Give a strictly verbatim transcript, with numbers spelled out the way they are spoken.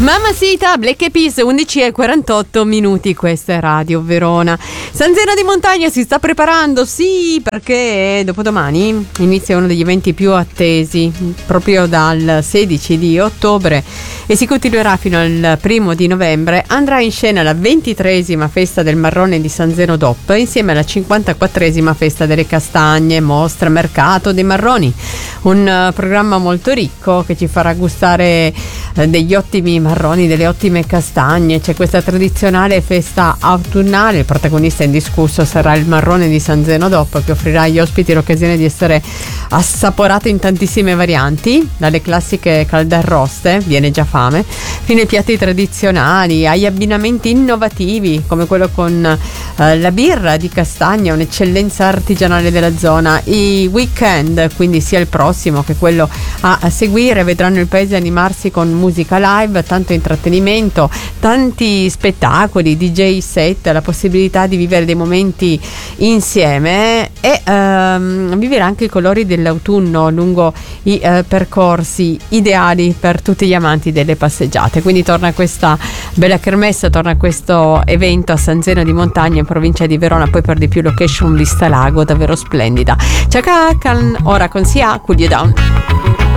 Mamacita, Black Eyed Peas, undici e quarantotto minuti, questa è Radio Verona. San Zeno di Montagna si sta preparando, sì, perché dopodomani inizia uno degli eventi più attesi, proprio dal sedici di ottobre e si continuerà fino al primo di novembre. Andrà in scena la ventitreesima festa del marrone di San Zeno D O P insieme alla cinquantaquattresima festa delle castagne, mostra, mercato dei marroni. Un uh, programma molto ricco che ci farà gustare uh, degli ottimi marroni, delle ottime castagne. C'è questa tradizionale festa autunnale, il protagonista indiscusso sarà il marrone di San Zeno D O P, che offrirà agli ospiti l'occasione di essere assaporato in tantissime varianti, dalle classiche caldarroste, viene già fame, fino ai piatti tradizionali, agli abbinamenti innovativi come quello con uh, la birra di castagna, un'eccellenza artigianale della zona. I weekend, quindi sia il prossimo che quello a, a seguire, vedranno il paese animarsi con musica live, tanto intrattenimento, tanti spettacoli, D J set, la possibilità di vivere dei momenti insieme e um, vivere anche i colori dell'autunno lungo i uh, percorsi ideali per tutti gli amanti delle passeggiate. Quindi torna questa bella kermesse, torna questo evento a San Zeno di Montagna in provincia di Verona, poi per di più location Vista Lago davvero splendida. Ciao Cacan, ora con Sia, Cool You Down.